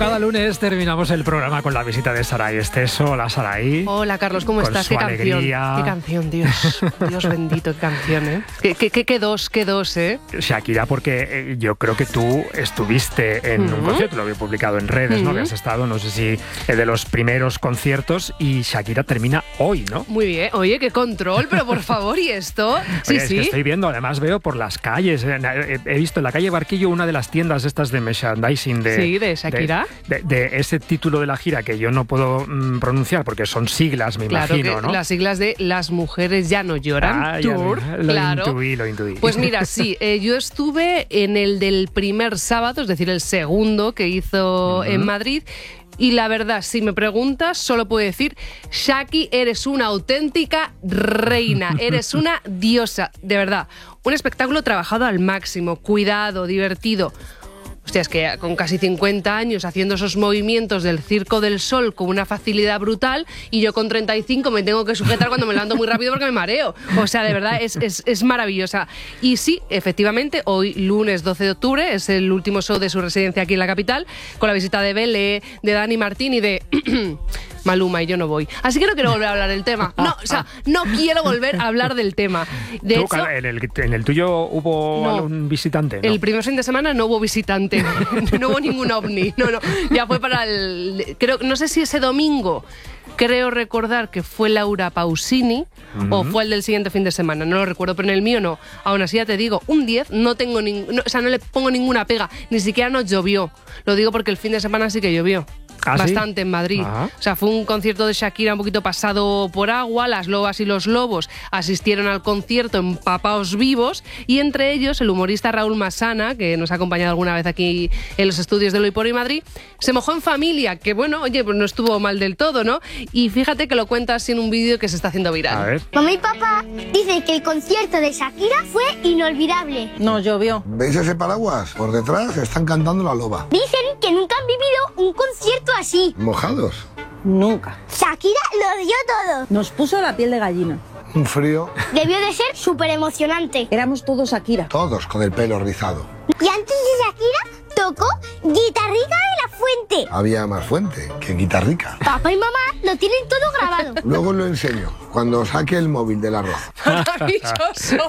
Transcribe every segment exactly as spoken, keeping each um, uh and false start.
cada lunes terminamos el programa con la visita de Saray Esteso. Hola, Saray. Hola, Carlos, ¿cómo con estás? Su ¿Qué alegría. canción? ¿Qué canción, Dios? Dios bendito, qué canción, ¿eh? ¿Qué, qué, qué, qué dos, qué dos, eh? Shakira, porque eh, yo creo que tú estuviste en uh-huh. un concierto, lo había publicado en redes, uh-huh. ¿no? Habías estado, no sé si eh, de los primeros conciertos, y Shakira termina hoy, ¿no? Muy bien. Oye, qué control, pero por favor, ¿y esto? Sí, Oye, es sí. que estoy viendo, además veo por las calles, eh, eh, he visto en la calle Barquillo una de las tiendas estas de merchandising de... Sí, de Shakira. De, de, de ese título de la gira que yo no puedo mm, pronunciar porque son siglas, me claro imagino, que ¿no? Las siglas de Las mujeres ya no lloran, ah, Tour, ya, lo claro. intuí, lo intuí. Pues mira, sí, eh, yo estuve en el del primer sábado, es decir, el segundo que hizo uh-huh. en Madrid. Y la verdad, si me preguntas, solo puedo decir, Shaki, eres una auténtica reina, eres una diosa, de verdad. Un espectáculo trabajado al máximo, cuidado, divertido. Hostia, es que con casi cincuenta años haciendo esos movimientos del Circo del Sol con una facilidad brutal, y yo con treinta y cinco me tengo que sujetar cuando me levanto muy rápido porque me mareo. O sea, de verdad, es, es, es maravillosa. Y sí, efectivamente, hoy lunes doce de octubre es el último show de su residencia aquí en la capital, con la visita de Bele, de Dani Martín y de... Maluma, y yo no voy. Así que no quiero volver a hablar del tema. No, o sea, no quiero volver a hablar del tema. De ¿Tú, hecho, en, el, ¿En el tuyo hubo no, algún visitante? ¿no? El primer fin de semana no hubo visitante. No hubo ningún ovni. No, no. Ya fue para el... Creo, no sé si ese domingo... Creo recordar que fue Laura Pausini uh-huh. o fue el del siguiente fin de semana, no lo recuerdo, pero en el mío no. Aún así ya te digo, un diez, no tengo ning- no, o sea, no le pongo ninguna pega, ni siquiera nos llovió. Lo digo porque el fin de semana sí que llovió. ¿Ah, Bastante sí? en Madrid. Ajá. O sea, fue un concierto de Shakira un poquito pasado por agua. Las lobas y los lobos asistieron al concierto empapaos vivos, y entre ellos el humorista Raúl Masana, que nos ha acompañado alguna vez aquí en los estudios de Lo y por Hoy Madrid, se mojó en familia, que bueno, oye, pues no estuvo mal del todo, ¿no? Y fíjate que lo cuenta así en un vídeo que se está haciendo viral. A ver. Mamá y papá dicen que el concierto de Shakira fue inolvidable. No, llovió. ¿Veis ese paraguas? Por detrás están cantando La Loba. Dicen que nunca han vivido un concierto así. ¿Mojados? Nunca. Shakira lo dio todo. Nos puso la piel de gallina. Un frío. Debió de ser súper emocionante. Éramos todos Shakira. Todos con el pelo rizado. Y antes de Shakira tocó Guitarrica de la Fuente. Había más fuente que Guitarrica. Papá y mamá lo tienen todo grabado. Luego lo enseño, cuando saque el móvil del arroz. Maravilloso.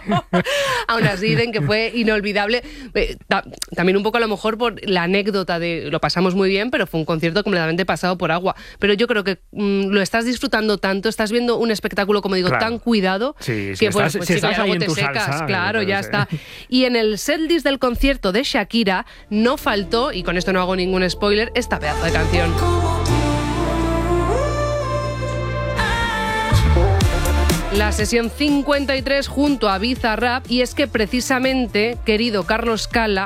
Aún así dicen que fue inolvidable. Eh, ta- también un poco a lo mejor por la anécdota de lo pasamos muy bien, pero fue un concierto completamente pasado por agua. Pero yo creo que mm, lo estás disfrutando tanto, estás viendo un espectáculo, como digo, Claro. tan cuidado, Sí, si que estás- bueno, pues si chica, estás ya ahí luego en te tu secas, salsa, claro, pues, ya eh. está. Y en el setlist del concierto de Shakira no faltó, y con esto no hago ningún spoiler, esta pedazo de canción. La sesión cincuenta y tres junto a Bizarrap, y es que precisamente, querido Carlos Cala,